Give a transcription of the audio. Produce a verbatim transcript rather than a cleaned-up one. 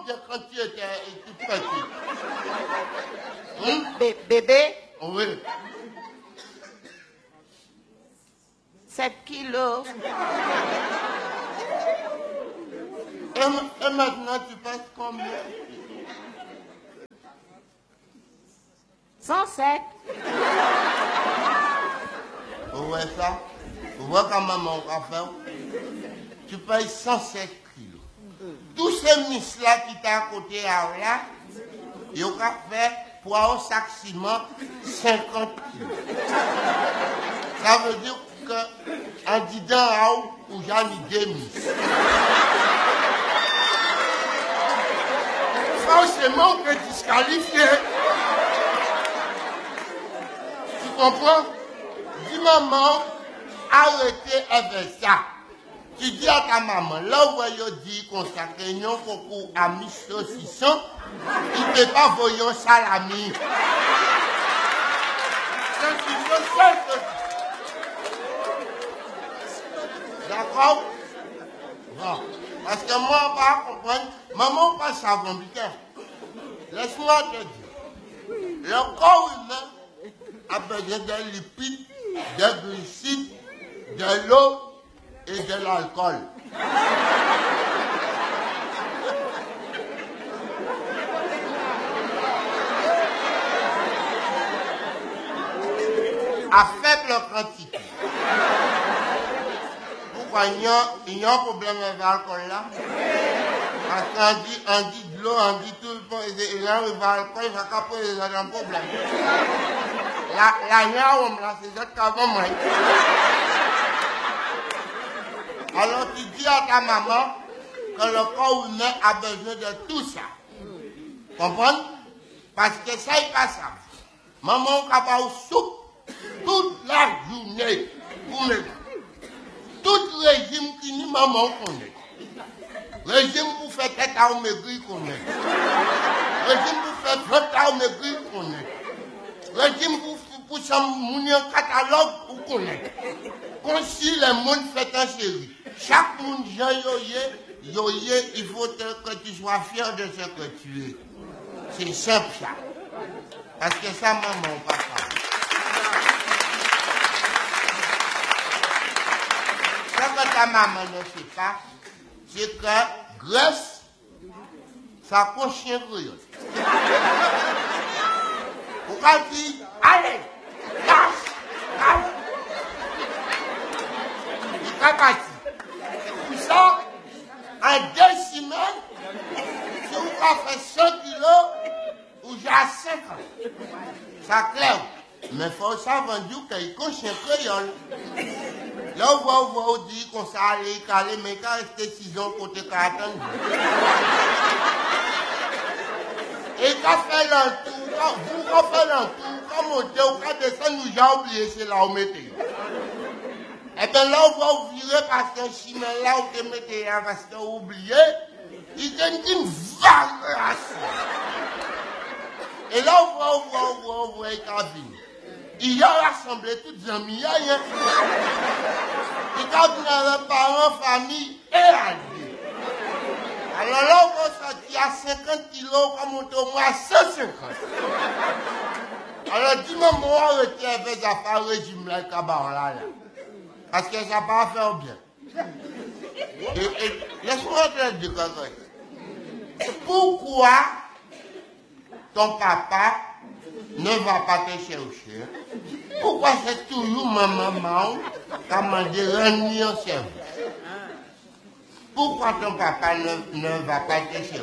bien quand tu étais tout petit. Hum? Bé bébé? Oui. sept kilos. Et, et maintenant, tu passes combien? cent sept. Vous voyez ça? Vous voyez quand maman va faire? Tu payes cent sept kilos. Tous ces miss-là qui t'ont à côté là, ils ont fait pour un sac ciment cinquante kilos. Ça veut dire qu'un didon ou j'en ai deux miss. Franchement, on peut disqualifier. Tu comprends? Dis maman, arrêtez avec ça. Tu dis à ta maman, là où elle dit qu'on s'accrénion pour à mis saucisson, il ne peut pas voyant salami. D'accord? Bon. Parce que moi, on va comprendre. Maman, pas savon, putain. Laisse-moi te dire. Le corps humain a besoin de lipides, de glucides, de l'eau et de l'alcool. À faible quantité. Pourquoi il y a, il y a un problème avec l'alcool là? Parce qu'on dit, on dit de l'eau, on dit tout le monde, et là, il va l'alcool, il va capoter un problème. La, la niaoum là, c'est ça qu'avant moi. Alors tu dis à ta maman que le corps humain a besoin de tout ça. Comprends? Parce que ça, il passe ça. Maman, on va au soupe toute la journée pour me. Tout régime qui ni maman connaît. Régime pour faire tête à maigrir connaît. Régime pour faire vingt à maigrir connaît. Régime pour pour ça mounir catalogue ou connaît. Quand si le monde fait un série. Chaque monde j'ai yoyé, yoyé, il faut que tu sois fier de ce que tu es. C'est simple ça. Parce que ça maman pas ça. Ce que ta maman ne sait pas, c'est que graisse, ça coûte chien créole. Pourquoi tu allez, casse, casse. Il t'a parti. Pour ça, en deux semaines, si vous avez fait cent kilos, ou j'ai cinquante. Ça clair. Mais il faut savoir qu'il y a un chien créole. Là, on voit, on voit, on dit qu'on s'est allé, calé, mais quand rester six ans côté carton. Et quand fait l'entour, quand vous quand fait l'entour, quand montez ou quand descendez, nous j'ai oublié, c'est là où mettez. Et bien là, on va vous virer parce que si là où vous mettez là, parce que vous oubliez, il donne une vague. Et là, on voit, on voit, on voit, on voit, on voit, il a rassemblé toutes les amis. Il a venu parents, famille et alliés. Alors là, on va sortir à cinquante kilos, on va monter au moins à cent cinquante. Alors dis-moi, moi, arrêtez avec ça, pas régime là, là, là. Parce que ça va faire bien. Et, et laisse-moi te dire quelque chose. Pourquoi ton papa ne va pas te chercher? Pourquoi c'est toujours ma maman qui a demandé rendre en service? Pourquoi ton papa ne, ne va pas te chercher?